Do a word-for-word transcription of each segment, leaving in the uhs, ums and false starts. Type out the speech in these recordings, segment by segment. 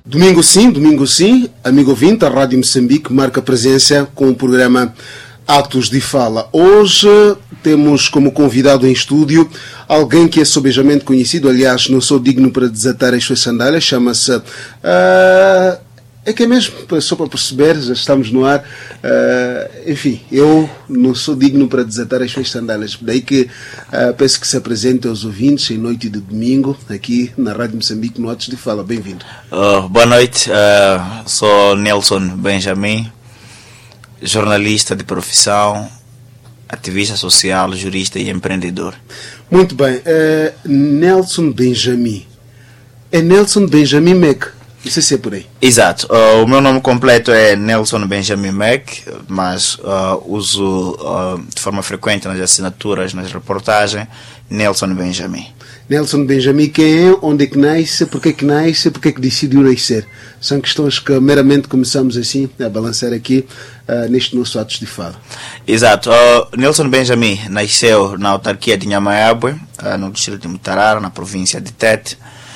Domingo sim, domingo sim, amigo ouvinte, a Rádio Moçambique marca presença com o programa Atos de Fala. Hoje temos como convidado em estúdio alguém que é sobejamente conhecido, aliás, não sou digno para desatar as suas sandálias, chama-se... Uh, é que é mesmo, só para perceber, já estamos no ar, uh, enfim, eu não sou digno para desatar as suas sandálias, daí que uh, peço que se apresente aos ouvintes em noite de domingo, aqui na Rádio Moçambique, no Atos de Fala. Bem-vindo. Uh, boa noite, uh, sou Nelson Benjamin, jornalista de profissão, ativista social, jurista e empreendedor. Muito bem, uh, Nelson Benjamin, é Nelson Benjamin Mac, não sei se é por aí. Exato, uh, o meu nome completo é Nelson Benjamin Mac, mas uh, uso uh, de forma frequente nas assinaturas, nas reportagens, Nelson Benjamin. Nelson Benjamin, quem é, onde é que nasce, porque é que nasce, porque é que decidiu nascer? São questões que meramente começamos assim a balançar aqui uh, neste nosso Atos de Fala. Exato, uh, Nelson Benjamin nasceu na autarquia de Nhamaebwe, uh, no distrito de Mutarara, na província de Tete.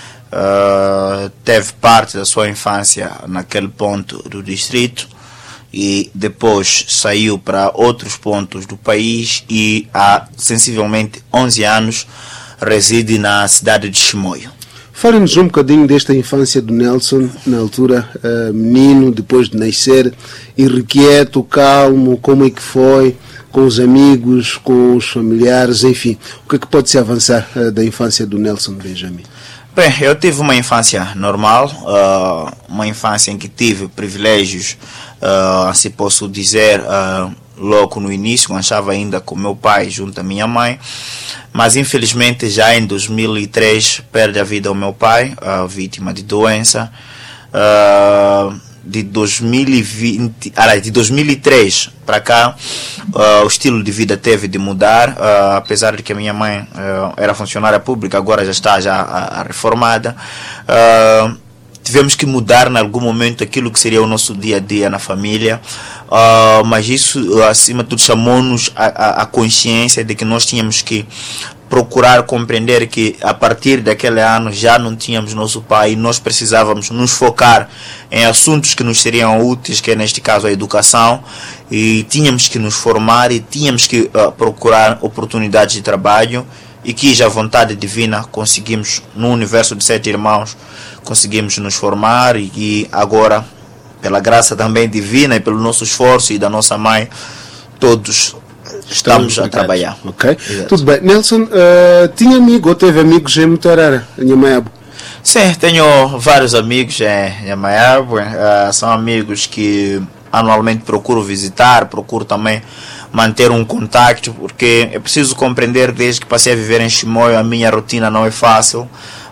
Uh, teve parte da sua infância naquele ponto do distrito e depois saiu para outros pontos do país e há sensivelmente onze anos reside na cidade de Chimoio. Fale-nos um bocadinho desta infância do Nelson, na altura uh, menino, depois de nascer, irrequieto, calmo, como é que foi, com os amigos, com os familiares, enfim, o que é que pode-se avançar uh, da infância do Nelson Benjamin? Bem, eu tive uma infância normal, uh, uma infância em que tive privilégios, uh, assim posso dizer, uh, logo no início, quando estava ainda com meu pai junto à minha mãe, mas infelizmente já em dois mil e três perde a vida o meu pai, uh, vítima de doença. Uh, de dois mil e vinte, ah, de dois mil e três para cá, uh, o estilo de vida teve de mudar, uh, apesar de que a minha mãe uh, era funcionária pública, agora já está já a, a reformada. Uh, tivemos que mudar em algum momento aquilo que seria o nosso dia a dia na família, uh, mas isso acima de tudo chamou-nos a, a, a consciência de que nós tínhamos que procurar compreender que a partir daquele ano já não tínhamos nosso pai e nós precisávamos nos focar em assuntos que nos seriam úteis, que é neste caso a educação, e tínhamos que nos formar e tínhamos que uh, procurar oportunidades de trabalho, e que já a vontade divina conseguimos, no universo de sete irmãos, conseguimos nos formar e, e agora, pela graça também divina e pelo nosso esforço e da nossa mãe, todos estamos a trabalhar. Ok, exato. Tudo bem. Nelson, uh, tinha amigo ou teve amigos em Mutarara, em Nhamaebwe? Sim, tenho vários amigos em Nhamaebwe. Uh, são amigos que anualmente procuro visitar, procuro também manter um contacto, porque é preciso compreender, desde que passei a viver em Chimoio, a minha rotina não é fácil.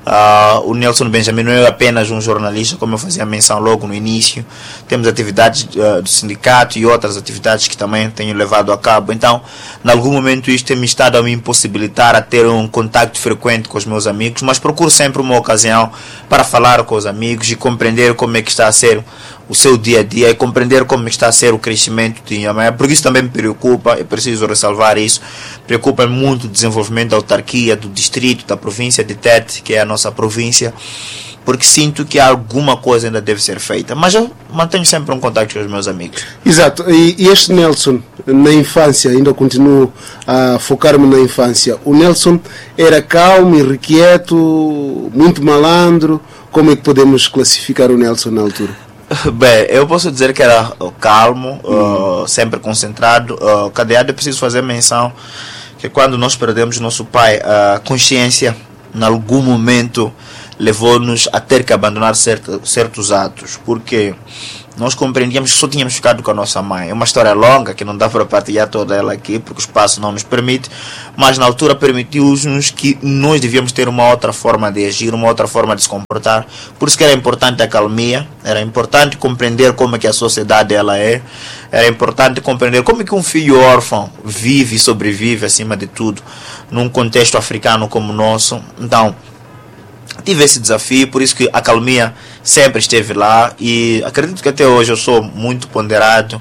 Uh, o Nelson Benjamin não é apenas um jornalista, como eu fazia menção logo no início. Temos atividades uh, do sindicato e outras atividades que também tenho levado a cabo. Então, em algum momento isto tem me estado a me impossibilitar a ter um contato frequente com os meus amigos, mas procuro sempre uma ocasião para falar com os amigos e compreender como é que está a ser o seu dia a dia e compreender como está a ser o crescimento de Nhamaebwe, porque isso também me preocupa, eu preciso ressalvar isso. Preocupa muito o desenvolvimento da autarquia, do distrito, da província de Tete, que é a nossa província, porque sinto que alguma coisa ainda deve ser feita, mas eu mantenho sempre um contato com os meus amigos. Exato, e, e este Nelson, na infância, ainda continuo a focar-me na infância, o Nelson era calmo, irrequieto, muito malandro, como é que podemos classificar o Nelson na altura? Bem, eu posso dizer que era calmo, uhum. uh, sempre concentrado. Uh, cadeado, é preciso fazer menção que quando nós perdemos nosso pai, a consciência, em algum momento, levou-nos a ter que abandonar certo, certos atos, porque nós compreendíamos que só tínhamos ficado com a nossa mãe. É uma história longa que não dá para partilhar toda ela aqui, porque o espaço não nos permite, mas na altura permitiu-nos que nós devíamos ter uma outra forma de agir, uma outra forma de se comportar. Por isso que era importante a calmia, era importante compreender como é que a sociedade ela é, era importante compreender como é que um filho órfão vive e sobrevive, acima de tudo, num contexto africano como o nosso. Então, tive esse desafio, por isso que a calmia sempre esteve lá e acredito que até hoje eu sou muito ponderado.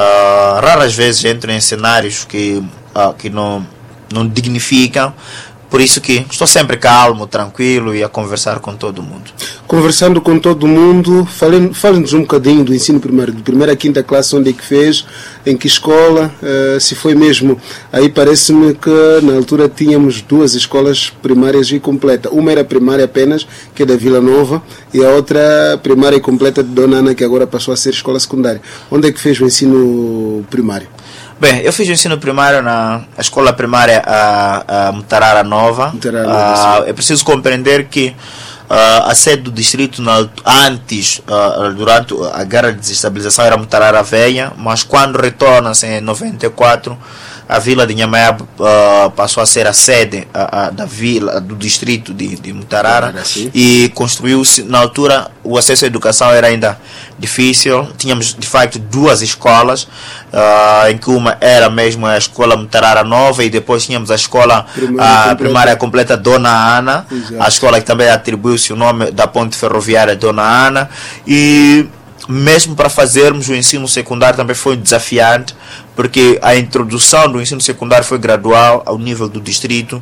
Uh, raras vezes entro em cenários que, uh, que não, não dignificam, por isso que estou sempre calmo, tranquilo e a conversar com todo mundo. Conversando com todo mundo, fale-nos um bocadinho do ensino primário, de primeira a quinta classe, onde é que fez, em que escola, uh, se foi mesmo. Aí parece-me que na altura tínhamos duas escolas primárias e completa. Uma era primária apenas, que é da Vila Nova, e a outra primária e completa de Dona Ana, que agora passou a ser escola secundária. Onde é que fez o ensino primário? Bem, eu fiz o ensino primário na escola primária a, a Mutarara Nova. Mutarara Nova uh, é preciso compreender que uh, a sede do distrito na, antes, uh, durante a guerra de desestabilização, era Mutarara Velha, mas quando retorna-se em noventa e quatro, a vila de Nhamaia uh, passou a ser a sede uh, uh, da vila, do distrito de, de Mutarara, ah, e construiu-se, na altura o acesso à educação era ainda difícil, tínhamos de facto duas escolas, uh, em que uma era mesmo a escola Mutarara Nova e depois tínhamos a escola primária, uh, primária completa Dona Ana. Exato. A escola que também atribuiu-se o nome da ponte ferroviária Dona Ana, e mesmo para fazermos o ensino secundário também foi desafiante, porque a introdução do ensino secundário foi gradual ao nível do distrito,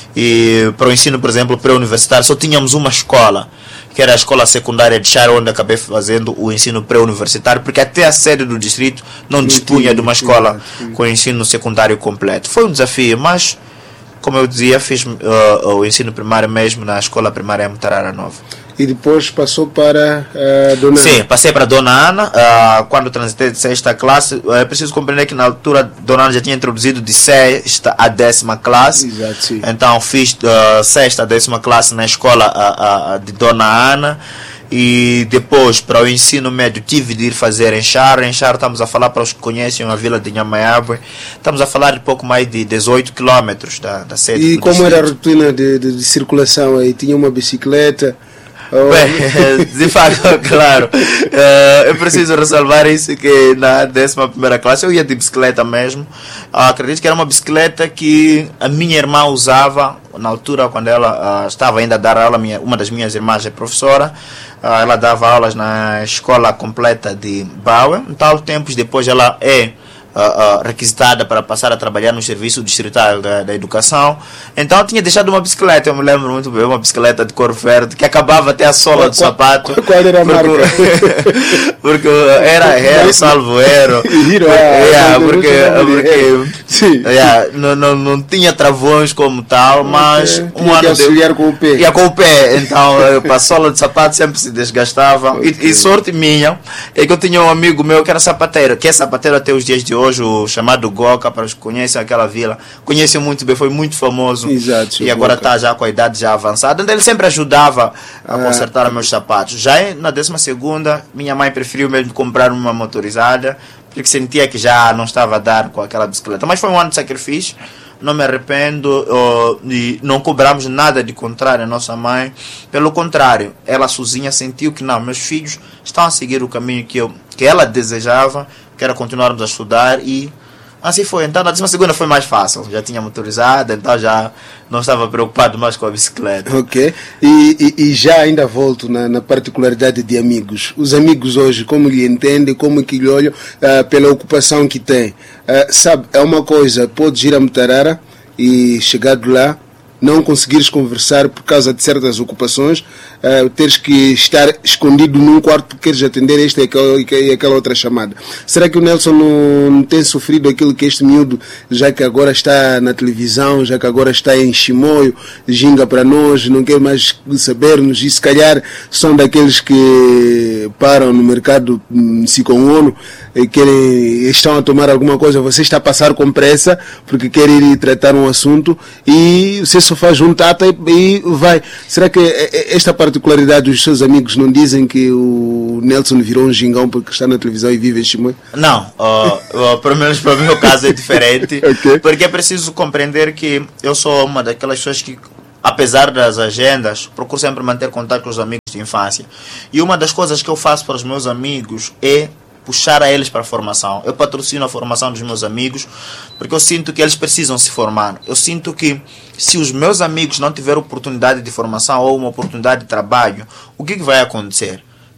e para o ensino, por exemplo, pré-universitário só tínhamos uma escola, que era a escola secundária de Charo, onde acabei fazendo o ensino pré-universitário, porque até a sede do distrito não dispunha de uma escola com ensino secundário completo. Foi um desafio, mas, como eu dizia, fiz uh, o ensino primário mesmo na escola primária Mutarara Nova. E depois passou para uh, Dona Ana? Sim, passei para Dona Ana. Uh, quando transitei de sexta classe, é uh, preciso compreender que na altura Dona Ana já tinha introduzido de sexta a décima classe. Exato, sim. Então fiz uh, sexta a décima classe na escola uh, uh, de Dona Ana. E depois, para o ensino médio, tive de ir fazer em Charo. Em Charo, estamos a falar, para os que conhecem a vila de Nhamayabe, estamos a falar de pouco mais de dezoito quilômetros da, da sede. E como distrito. Era a rotina de, de, de circulação aí? Tinha uma bicicleta? Oh. Bem, de facto, claro, uh, eu preciso ressalvar isso, que na décima primeira classe eu ia de bicicleta mesmo. uh, Acredito que era uma bicicleta que a minha irmã usava na altura, quando ela uh, estava ainda a dar aula. Minha, uma das minhas irmãs é professora, uh, ela dava aulas na escola completa de Baue. Em tal tempos depois ela é Uh, uh, requisitada para passar a trabalhar no serviço distrital da, da educação. Então eu tinha deixado uma bicicleta, eu me lembro muito bem, uma bicicleta de cor verde, que acabava até a sola qual, do sapato. Qual, qual era a porque, marca? Porque era, era salvoeiro. Porque, yeah, porque, porque yeah, não, não, não tinha travões como tal, mas okay. um ano de, com o pé. Ia com o pé, então a sola de sapato sempre se desgastava. Okay. E, e sorte minha é que eu tinha um amigo meu que era sapateiro, que é sapateiro até os dias de hoje, o chamado Goka, para os que conhecem aquela vila, conhecem muito bem, foi muito famoso. Exato, e agora está já com a idade já avançada. Então ele sempre ajudava a consertar ah. meus sapatos. Já na décima segunda, minha mãe preferiu mesmo comprar uma motorizada, porque sentia que já não estava a dar com aquela bicicleta. Mas foi um ano de sacrifício, não me arrependo, uh, e não cobramos nada de contrário a nossa mãe. Pelo contrário, ela sozinha sentiu que não, meus filhos estão a seguir o caminho que, eu, que ela desejava, que era continuarmos a estudar, e assim foi. Então na décima segunda foi mais fácil, já tinha motorizada, então já não estava preocupado mais com a bicicleta. Ok, e, e, e já ainda volto na, na particularidade de amigos. Os amigos hoje, como lhe entendem, como que lhe olham uh, pela ocupação que tem. Uh, sabe, é uma coisa, podes ir a Mutarara e chegar de lá, não conseguires conversar por causa de certas ocupações, uh, teres que estar escondido num quarto porque queres atender esta e aquela, e aquela outra chamada. Será que o Nelson não, não tem sofrido aquilo que este miúdo, já que agora está na televisão, já que agora está em Chimoio, ginga para nós, não quer mais saber-nos, e se calhar são daqueles que param no mercado Siconono e querem, estão a tomar alguma coisa, você está a passar com pressa porque quer ir tratar um assunto e você só faz um tata e, e vai. Será que esta particularidade dos seus amigos não dizem que o Nelson virou um gingão porque está na televisão e vive em Chimoio? Não, uh, uh, pelo menos para o meu caso é diferente. Okay. Porque é preciso compreender que eu sou uma daquelas pessoas que, apesar das agendas, procuro sempre manter contato com os amigos de infância. E uma das coisas que eu faço para os meus amigos é puxar a eles para a formação. Eu patrocino a formação dos meus amigos porque eu sinto que eles precisam se formar. Eu sinto que se os meus amigos não tiverem oportunidade de formação ou uma oportunidade de trabalho, o que, que vai acontecer?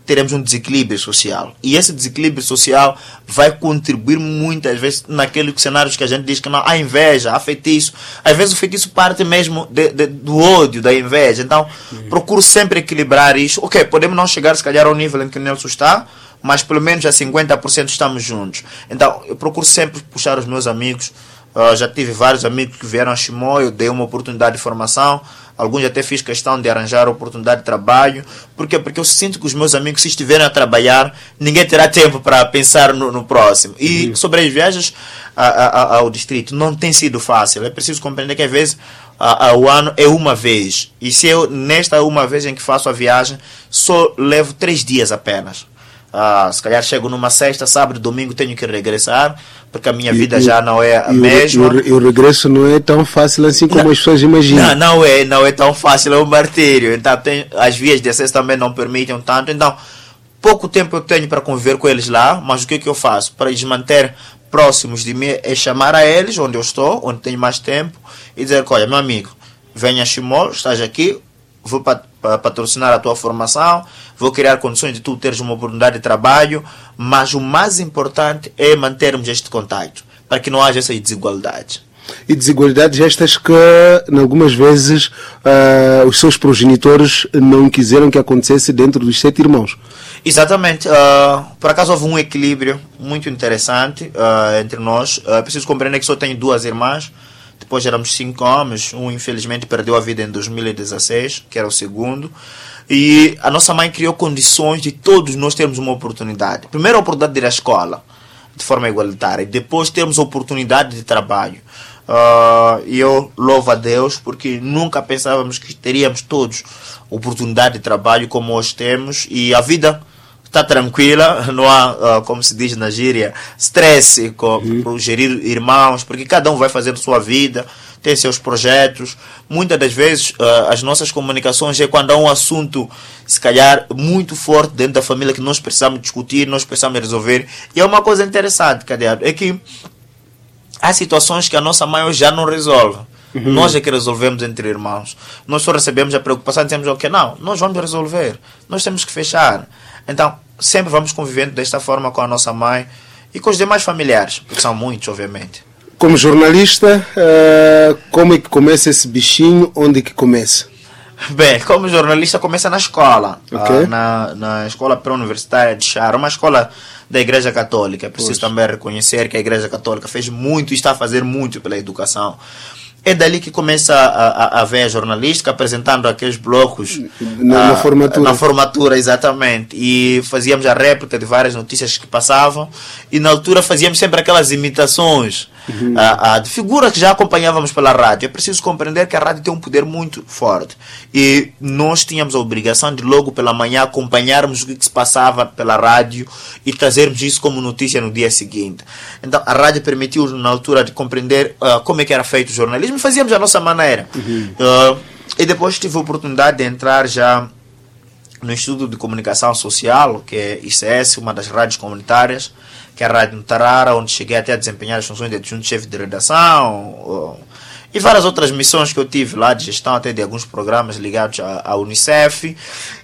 teremos um desequilíbrio social. E esse desequilíbrio social vai contribuir muitas vezes naqueles cenários que a gente diz que não há inveja, há feitiço. Às vezes o feitiço parte mesmo de, de, do ódio, da inveja. Então, uhum. procuro sempre equilibrar isso. Ok, podemos não chegar se calhar ao nível em que o Nelson está, mas pelo menos a cinquenta por cento estamos juntos. Então, eu procuro sempre puxar os meus amigos. Uh, já tive vários amigos que vieram a Chimoio, eu dei uma oportunidade de formação. Alguns até fiz questão de arranjar oportunidade de trabalho. Por quê? Porque eu sinto que os meus amigos, se estiverem a trabalhar, ninguém terá tempo para pensar no, no próximo. E uhum. sobre as viagens a, a, ao distrito, não tem sido fácil. É preciso compreender que às vezes a, a, o ano é uma vez. E se eu, nesta uma vez em que faço a viagem, só levo três dias apenas. Ah, se calhar chego numa sexta, sábado, domingo tenho que regressar, porque a minha e, vida e, já não é a e mesma. E o, o regresso não é tão fácil assim como não, as pessoas imaginam. Não, não é, não é tão fácil, é um martírio. Então tem, as vias de acesso também não permitem tanto. Então, pouco tempo eu tenho para conviver com eles lá, mas o que, é que eu faço? Para os manter próximos de mim é chamar a eles, onde eu estou, onde tenho mais tempo, e dizer, olha, meu amigo, venha a Chimoio, estás aqui, vou pat patrocinar a tua formação, vou criar condições de tu teres uma oportunidade de trabalho, mas o mais importante é mantermos este contato, para que não haja essa desigualdade. E desigualdades estas que, em algumas vezes, uh, os seus progenitores não quiseram que acontecesse dentro dos sete irmãos. Exatamente. Uh, por acaso houve um equilíbrio muito interessante uh, entre nós. Uh, preciso compreender que só tenho duas irmãs. Depois éramos cinco homens, um infelizmente perdeu a vida em dois mil e dezesseis, que era o segundo. E a nossa mãe criou condições de todos nós termos uma oportunidade. Primeiro a oportunidade de ir à escola, de forma igualitária, e depois termos a oportunidade de trabalho. Uh, e eu louvo a Deus, porque nunca pensávamos que teríamos todos oportunidade de trabalho como hoje temos, e a vida está tranquila, não há, uh, como se diz na gíria, stress com, uhum. por gerir irmãos, porque cada um vai fazendo sua vida, tem seus projetos. Muitas das vezes uh, as nossas comunicações é quando há um assunto, se calhar, muito forte dentro da família que nós precisamos discutir, nós precisamos resolver. E é uma coisa interessante, cadeado, é que há situações que a nossa mãe hoje já não resolve. Uhum. Nós é que resolvemos entre irmãos. Nós só recebemos a preocupação e dizemos, ok, não, nós vamos resolver, nós temos que fechar. Então, sempre vamos convivendo desta forma com a nossa mãe e com os demais familiares, porque são muitos, obviamente. Como jornalista, uh, como é que começa esse bichinho? Onde é que começa? Bem, como jornalista começa na escola, okay. uh, na, na escola pré-universitária de Chara, uma escola da Igreja Católica. Preciso pois. também reconhecer que a Igreja Católica fez muito e está a fazer muito pela educação. É dali que começa a, a, a veia jornalística, apresentando aqueles blocos na, a, na formatura. Na formatura, exatamente. E fazíamos a réplica de várias notícias que passavam. E na altura fazíamos sempre aquelas imitações uhum. a, a, de figuras que já acompanhávamos pela rádio. É preciso compreender que a rádio tem um poder muito forte. E nós tínhamos a obrigação de logo pela manhã acompanharmos o que se passava pela rádio e trazermos isso como notícia no dia seguinte. Então a rádio permitiu na altura de compreender uh, como é que era feito o jornalismo. Fazíamos a nossa maneira. Uhum. Uh, e depois tive a oportunidade de entrar já no Instituto de Comunicação Social, que é I C S, uma das rádios comunitárias, que é a Rádio Tarara, onde cheguei até a desempenhar as funções de adjunto-chefe de redação, uh, e várias outras missões que eu tive lá, de gestão até de alguns programas ligados à, à Unicef.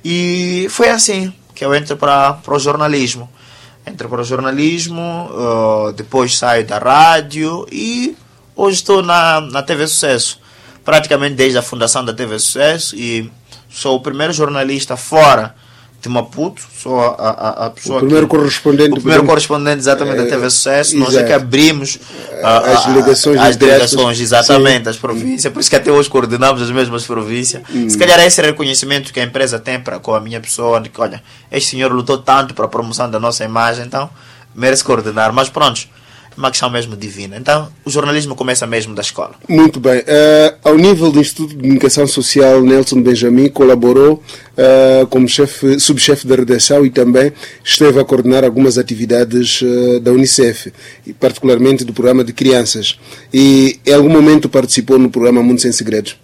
E foi assim que eu entro para o jornalismo. Entro para o jornalismo, uh, depois saio da rádio e hoje estou na, na T V Sucesso, praticamente desde a fundação da T V Sucesso, e sou o primeiro jornalista fora de Maputo, sou a, a, a pessoa o primeiro que, correspondente, o primeiro correspondente exatamente é, da T V Sucesso. Nós é que abrimos a, a, as delegações, as delegações exatamente, as províncias, por isso que até hoje coordenamos as mesmas províncias. Hum. Se calhar esse reconhecimento que a empresa tem para com a minha pessoa, de que olha, este senhor lutou tanto para a promoção da nossa imagem, então merece coordenar, mas pronto, uma questão mesmo divina. Então, o jornalismo começa mesmo da escola. Muito bem. Uh, ao nível do Instituto de Comunicação Social, Nelson Benjamin colaborou uh, como chefe, subchefe da redação e também esteve a coordenar algumas atividades uh, da Unicef, e particularmente do programa de crianças. E em algum momento participou no programa Mundo Sem Segredos.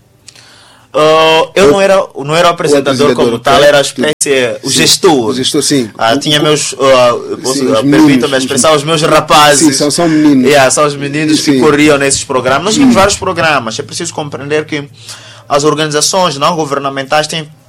Uh, eu não era, não era o apresentador, o como tal, era a espécie, o gestor. O gestor, sim. Ah, tinha meus, uh, permitam-me expressar, os meus rapazes. Sim, são, são meninos. Yeah, são os meninos sim. que corriam nesses programas. Nós tínhamos vários programas. É preciso compreender que as organizações não governamentais têm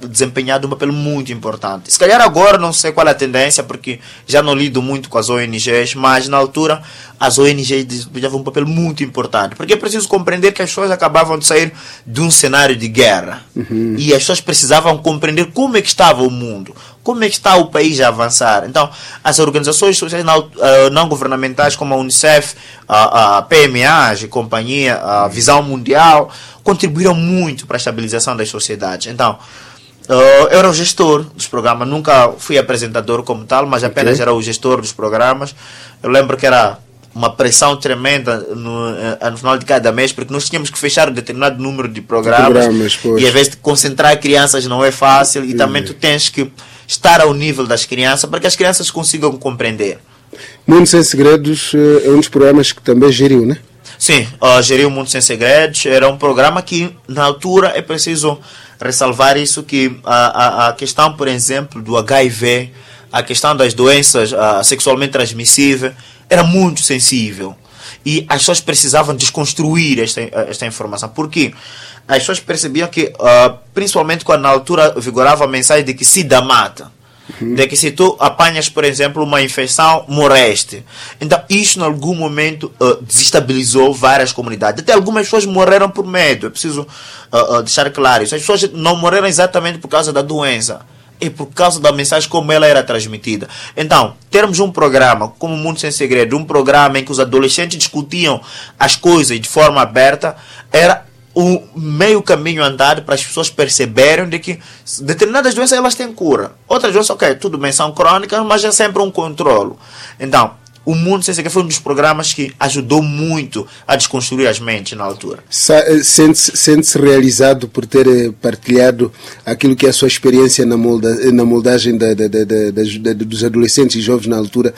desempenhado um papel muito importante. Se calhar agora não sei qual é a tendência, porque já não lido muito com as O N Gs, mas na altura as O N Gs desempenhavam um papel muito importante, porque é preciso compreender que as pessoas acabavam de sair de um cenário de guerra, uhum. e as pessoas precisavam compreender como é que estava o mundo, como é que está o país a avançar. Então, as organizações sociais não, uh, não governamentais como a Unicef, a, a P M A e companhia, a Visão Mundial, contribuíram muito para a estabilização das sociedades. Então, uh, eu era o gestor dos programas, nunca fui apresentador como tal, mas apenas okay. era o gestor dos programas. Eu lembro que era uma pressão tremenda no, no final de cada mês, porque nós tínhamos que fechar um determinado número de programas, programas e às vezes concentrar crianças não é fácil, e uhum. também tu tens que estar ao nível das crianças para que as crianças consigam compreender. Mundo Sem Segredos é um dos programas que também geriu, né? Sim, uh, geriu o Mundo Sem Segredos. Era um programa que na altura é preciso ressalvar isso, que a, a, a questão, por exemplo, do H I V, a questão das doenças uh, sexualmente transmissíveis era muito sensível, e as pessoas precisavam desconstruir esta, esta informação. Por quê? As pessoas percebiam que, uh, principalmente quando na altura vigorava a mensagem de que SIDA mata, uhum. de que se tu apanhas, por exemplo, uma infecção, morreste. Então, isso em algum momento uh, desestabilizou várias comunidades. Até algumas pessoas morreram por medo. É preciso uh, uh, deixar claro isso. As pessoas não morreram exatamente por causa da doença, e por causa da mensagem como ela era transmitida. Então, termos um programa como o Mundo Sem Segredo, um programa em que os adolescentes discutiam as coisas de forma aberta, era o meio caminho andado para as pessoas perceberem de que determinadas doenças elas têm cura. Outras doenças, ok, tudo bem, são crônicas, mas é sempre um controle. Então, o Mundo Sem Segredo foi um dos programas que ajudou muito a desconstruir as mentes na altura. Sente-se sente-se realizado por ter partilhado aquilo que é a sua experiência na, molda, na moldagem da, da, da, da, da, dos adolescentes e jovens na altura,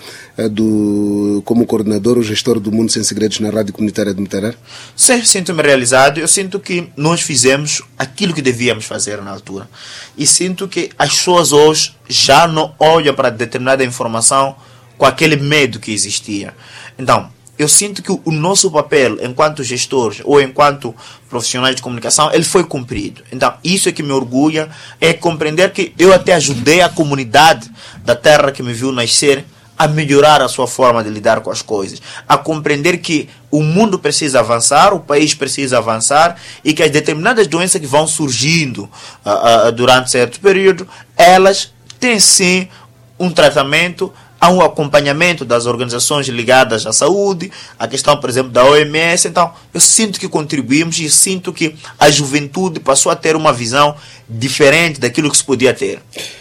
do, como coordenador ou gestor do Mundo Sem Segredos na Rádio Comunitária de Mutarara? Sim, sinto-me realizado. Eu sinto que nós fizemos aquilo que devíamos fazer na altura. E sinto que as pessoas hoje já não olham para determinada informação com aquele medo que existia. Então, eu sinto que o nosso papel enquanto gestores ou enquanto profissionais de comunicação, ele foi cumprido. Então, isso é que me orgulha, é compreender que eu até ajudei a comunidade da terra que me viu nascer a melhorar a sua forma de lidar com as coisas, a compreender que o mundo precisa avançar, o país precisa avançar, e que as determinadas doenças que vão surgindo uh, uh, durante certo período, elas têm sim um tratamento, há um acompanhamento das organizações ligadas à saúde, a questão, por exemplo, da O M S. Então, eu sinto que contribuímos e sinto que a juventude passou a ter uma visão diferente daquilo que se podia ter.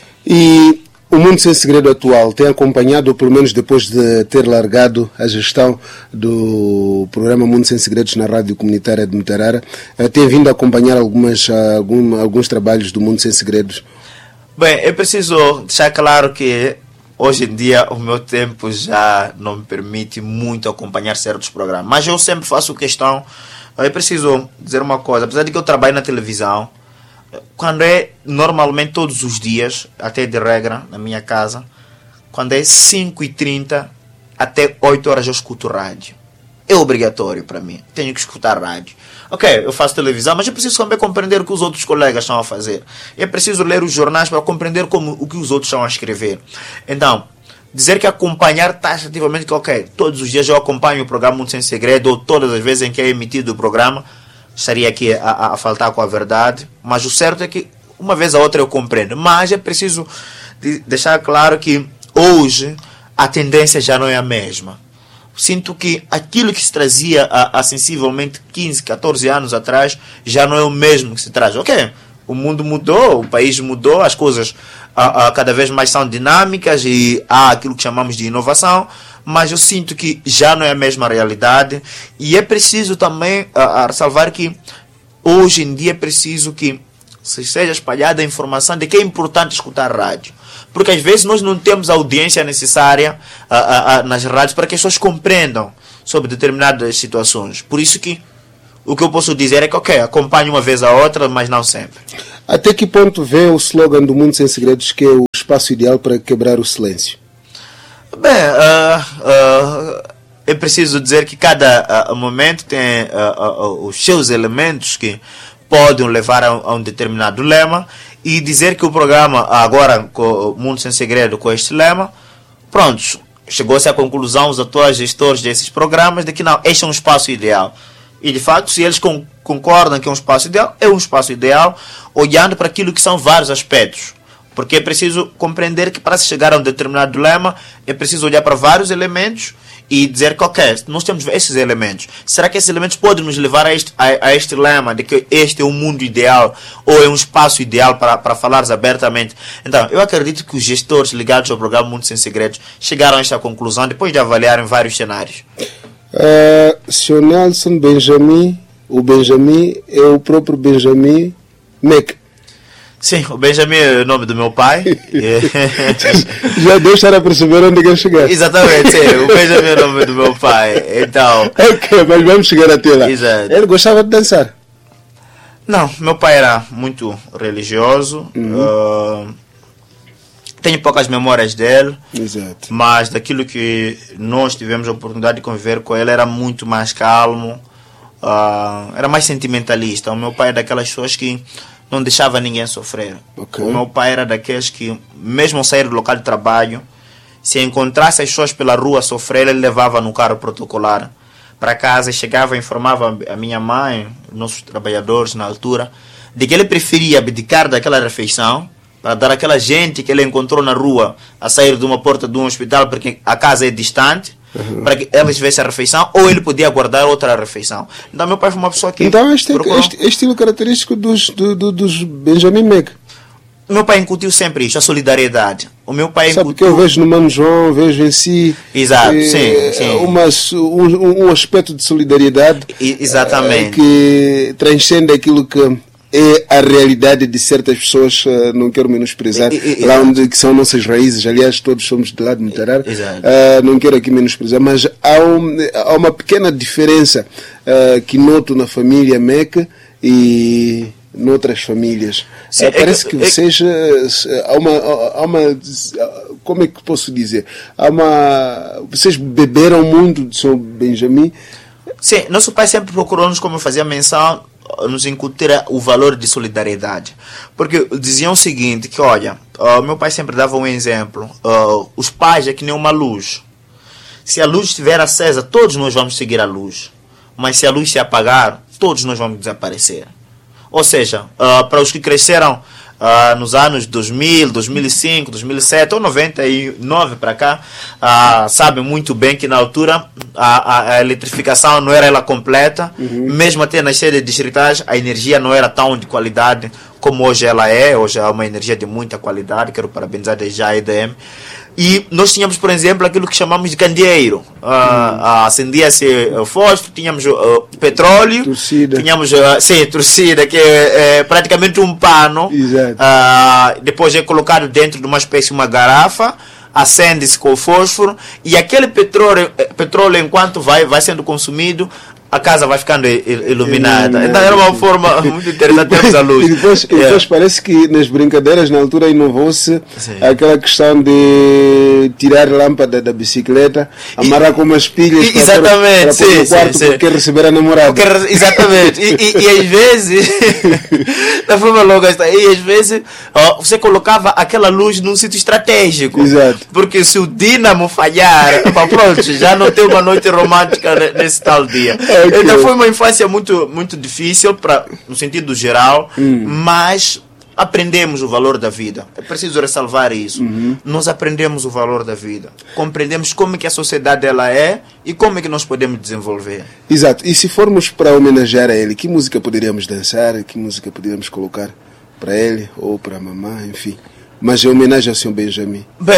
E o Mundo Sem Segredo atual tem acompanhado, ou pelo menos depois de ter largado a gestão do programa Mundo Sem Segredos na Rádio Comunitária de Mutarara, tem vindo a acompanhar algumas, algum, alguns trabalhos do Mundo Sem Segredos? Bem, é preciso deixar claro que hoje em dia o meu tempo já não me permite muito acompanhar certos programas, mas eu sempre faço questão. Eu preciso dizer uma coisa, apesar de que eu trabalho na televisão, quando é normalmente todos os dias, até de regra na minha casa, quando é cinco e trinta até oito horas eu escuto rádio. É obrigatório para mim, tenho que escutar rádio. Ok, eu faço televisão, mas eu preciso também compreender o que os outros colegas estão a fazer. É preciso ler os jornais para compreender como, o que os outros estão a escrever. Então, dizer que acompanhar taxativamente, que ok, todos os dias eu acompanho o programa Mundo Sem Segredo, ou todas as vezes em que é emitido o programa, estaria aqui a, a, a faltar com a verdade. Mas o certo é que uma vez a outra eu compreendo. Mas é preciso de, deixar claro que hoje a tendência já não é a mesma. Sinto que aquilo que se trazia há, há sensivelmente quinze, catorze anos atrás já não é o mesmo que se traz. Ok, o mundo mudou, o país mudou, as coisas a, a, cada vez mais são dinâmicas e há aquilo que chamamos de inovação, mas eu sinto que já não é a mesma realidade, e é preciso também a, a ressalvar que hoje em dia é preciso que seja espalhada a informação de que é importante escutar rádio. Porque às vezes nós não temos a audiência necessária a, a, a, nas rádios para que as pessoas compreendam sobre determinadas situações. Por isso que o que eu posso dizer é que, ok, acompanho uma vez a outra, mas não sempre. Até que ponto vê o slogan do Mundo Sem Segredos, que é o espaço ideal para quebrar o silêncio? Bem, uh, uh, é preciso dizer que cada uh, momento tem uh, uh, uh, os seus elementos que podem levar a, a um determinado lema, e dizer que o programa, agora com o Mundo Sem Segredo, com este lema, pronto, chegou-se à conclusão, os atuais gestores desses programas, de que não, este é um espaço ideal. E de facto, se eles con concordam que é um espaço ideal, é um espaço ideal, olhando para aquilo que são vários aspectos. Porque é preciso compreender que para se chegar a um determinado lema, é preciso olhar para vários elementos e dizer que, ok, nós temos esses elementos. Será que esses elementos podem nos levar a este, a, a este lema de que este é um mundo ideal ou é um espaço ideal para, para falares abertamente? Então, eu acredito que os gestores ligados ao programa Mundo Sem Segredos chegaram a esta conclusão depois de avaliarem vários cenários. Uh, senhor Nelson Benjamin, o Benjamin é o próprio Benjamin Mek. Sim, o Benjamin é o nome do meu pai. Já deixaram a perceber onde quer chegar. Exatamente, sim, o Benjamin é o nome do meu pai. Então. Ok, mas vamos chegar até lá. Exato. Ele gostava de dançar? Não, meu pai era muito religioso. Uhum. Uh, tenho poucas memórias dele. Exato. Mas daquilo que nós tivemos a oportunidade de conviver com ele, era muito mais calmo. Uh, era mais sentimentalista. O meu pai é daquelas pessoas que não deixava ninguém sofrer. Okay. O meu pai era daqueles que, mesmo ao sair do local de trabalho, se encontrasse as pessoas pela rua a sofrer, ele levava no carro protocolar para casa, chegava e informava a minha mãe, nossos trabalhadores na altura, de que ele preferia abdicar daquela refeição para dar aquela gente que ele encontrou na rua a sair de uma porta de um hospital porque a casa é distante, uhum. para que eles tivessem a refeição, ou ele podia guardar outra refeição. Então meu pai foi uma pessoa que... Então este, procurou... este, este estilo característico dos, do, do, dos Benjamin Mek. Meu pai incutiu sempre isso, a solidariedade. O meu pai Sabe incutiu... que eu vejo no Mano João, vejo em si... Exato, eh, sim, sim. Uma, um, um aspecto de solidariedade... I, exatamente. Eh, que transcende aquilo que é a realidade de certas pessoas, uh, não quero menosprezar, I, I, lá onde que são nossas raízes, aliás, todos somos de lá de Mutarara, uh, não quero aqui menosprezar, mas há, um, há uma pequena diferença uh, que noto na família Mek e noutras famílias. Sim, uh, parece é que, que vocês, é, há, uma, há uma, como é que posso dizer, há uma, vocês beberam muito de São Benjamin. Sim, nosso pai sempre procurou-nos, como eu fazia menção, nos incutir o valor de solidariedade. Porque diziam o seguinte, que olha, uh, meu pai sempre dava um exemplo, uh, os pais é que nem uma luz. Se a luz estiver acesa, todos nós vamos seguir a luz. Mas se a luz se apagar, todos nós vamos desaparecer. Ou seja, uh, para os que cresceram uh, nos anos dois mil, dois mil e cinco, dois mil e sete ou noventa e nove para cá, uh, sabem muito bem que na altura a, a, a eletrificação não era ela completa, uhum. mesmo até nas sedes distritais a energia não era tão de qualidade como hoje ela é. Hoje é uma energia de muita qualidade, quero parabenizar desde já a E D M. E nós tínhamos, por exemplo, aquilo que chamamos de candeeiro. Uh, uh, acendia-se uh, fósforo, tínhamos uh, petróleo, torcida. tínhamos, uh, sim, torcida, que é, é praticamente um pano. Uh, depois é colocado dentro de uma espécie de uma garrafa, acende-se com o fósforo, e aquele petróleo, petróleo enquanto vai, vai sendo consumido, a casa vai ficando iluminada. Então era uma forma muito interessante termos a luz. E depois, yeah. depois parece que nas brincadeiras na altura inovou-se aquela questão de tirar a lâmpada da bicicleta, amarrar e, com umas pilhas e, para, para, para sim, no quarto sim, porque sim. receber a namorada. Porque, exatamente. e, e, e às vezes, da forma longa está, e às vezes ó, você colocava aquela luz num sítio estratégico. Exato. Porque se o dínamo falhar, pronto, já não tem uma noite romântica nesse tal dia. É. Okay. Então foi uma infância muito, muito difícil pra, no sentido geral, hum. mas aprendemos o valor da vida. É preciso ressalvar isso. Uhum. Nós aprendemos o valor da vida. Compreendemos como é que a sociedade ela é e como é que nós podemos desenvolver. Exato. E se formos para homenagear a ele, que música poderíamos dançar? Que música poderíamos colocar para ele ou para a mamãe, enfim? Mas é homenagem ao senhor Benjamin. Bem,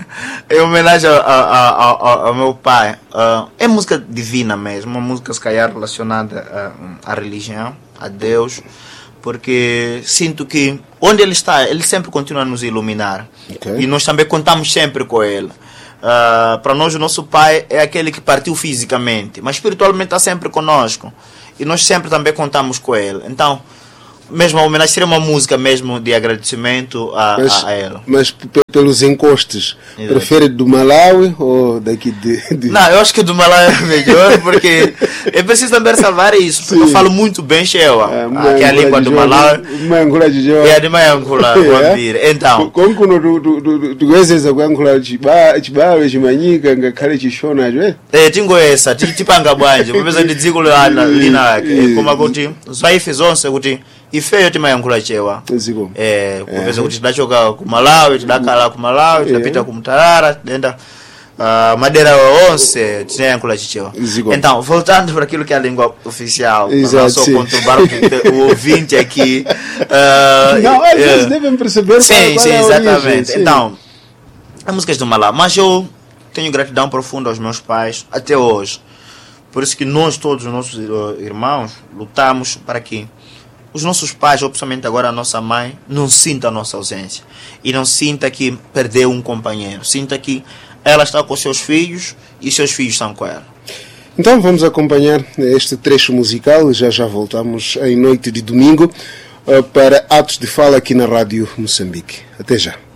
é homenagem ao, ao, ao, ao meu pai. Uh, é música divina mesmo, uma música se calhar relacionada à, à religião, a Deus, porque sinto que onde ele está, ele sempre continua a nos iluminar. Okay. E nós também contamos sempre com ele. Uh, para nós, o nosso pai é aquele que partiu fisicamente, mas espiritualmente está sempre conosco. E nós sempre também contamos com ele. Então, mesmo a homenagem, seria uma música mesmo de agradecimento a, mas, a ela. Mas p- pelos encostos, Exato. prefere do Malawi ou daqui de, de... Não, eu acho que do Malawi é melhor, porque eu preciso também salvar isso. Porque eu falo muito bem Shewa, Ah, que é a língua do Malawi. Mangula de Joa. É a de Maiancula, então. Como quando tu conheces a Mangula de Chibawe, Chimanyika, Ngakale Chishona, não é? É, tingo essa, tipanga bwanje, kupeza ndidziko lana lina lake. Koma kuti zwaife zonse kuti ifeyo timayankhula chewa. Ziko. Eh, kupeza kuti tidachoka ku Malawi, tidakhala ku Malawi, tidapita ku Mtarara, tidenda uh, madera onse tinayankhula chichewa. Então, voltando para aquilo que é a língua oficial, para não só conturbar o ouvinte aqui. Uh, não, às vezes uh, devem perceber sim, qual, qual sim, é a exatamente. origem, sim. Então, as músicas do Malawi, mas eu tenho gratidão profunda aos meus pais até hoje. Por isso que nós todos os nossos uh, irmãos lutamos para que os nossos pais, ou principalmente agora a nossa mãe, não sinta a nossa ausência e não sinta que perdeu um companheiro, sinta que ela está com seus filhos e seus filhos estão com ela. Então vamos acompanhar este trecho musical, já já voltamos em noite de domingo uh, para Atos de Fala aqui na Rádio Moçambique. Até já.